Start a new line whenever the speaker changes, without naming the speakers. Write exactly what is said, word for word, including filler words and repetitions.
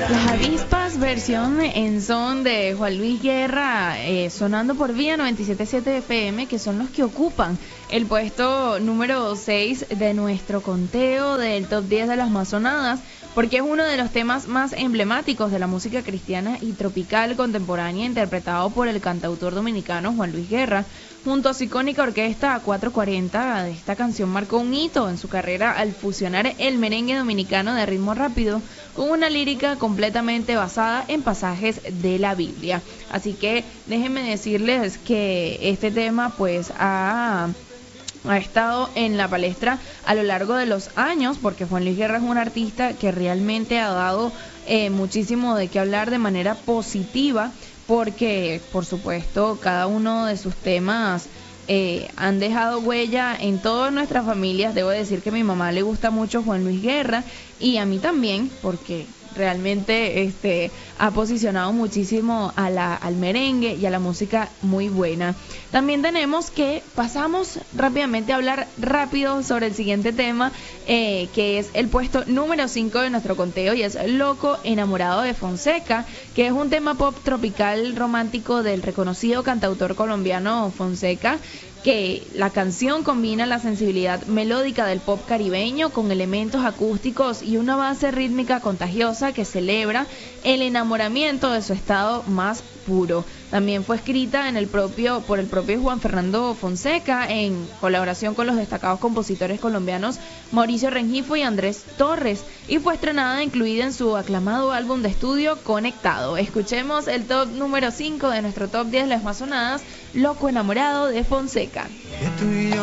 Las avispas, versión en son de Juan Luis Guerra, eh, sonando por Vía noventa y siete punto siete F M, que son los que ocupan el puesto número seis de nuestro conteo del top diez de las masonadas, porque es uno de los temas más emblemáticos de la música cristiana y tropical contemporánea, interpretado por el cantautor dominicano Juan Luis Guerra. Junto a su icónica orquesta cuatrocientos cuarenta, esta canción marcó un hito en su carrera al fusionar el merengue dominicano de ritmo rápido con una lírica completamente basada en pasajes de la Biblia. Así que déjenme decirles que este tema pues ha... ha estado en la palestra a lo largo de los años, porque Juan Luis Guerra es un artista que realmente ha dado eh, muchísimo de qué hablar de manera positiva, porque por supuesto cada uno de sus temas eh, han dejado huella en todas nuestras familias. Debo decir que a mi mamá le gusta mucho Juan Luis Guerra y a mí también, porque realmente este ha posicionado muchísimo a la, al merengue y a la música muy buena. También tenemos que pasamos rápidamente a hablar rápido sobre el siguiente tema, eh, que es el puesto número cinco de nuestro conteo, y es Loco Enamorado de Fonseca, que es un tema pop tropical romántico del reconocido cantautor colombiano Fonseca, que la canción combina la sensibilidad melódica del pop caribeño con elementos acústicos y una base rítmica contagiosa que celebra el enamoramiento de su estado más puro. También fue escrita en el propio por el propio Juan Fernando Fonseca en colaboración con los destacados compositores colombianos Mauricio Rengifo y Andrés Torres, y fue estrenada e incluida en su aclamado álbum de estudio Conectado. Escuchemos el top número cinco de nuestro top diez de las masonadas, Loco Enamorado de Fonseca.